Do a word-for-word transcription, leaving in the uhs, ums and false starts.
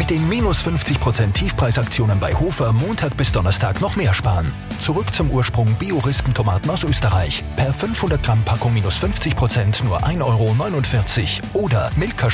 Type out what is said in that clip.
Mit den minus fünfzig Prozent Tiefpreisaktionen bei Hofer Montag bis Donnerstag noch mehr sparen. Zurück zum Ursprung Bio-Rispentomaten aus Österreich. Per fünfhundert Gramm Packung minus fünfzig Prozent nur ein Euro neunundvierzig. Oder Milka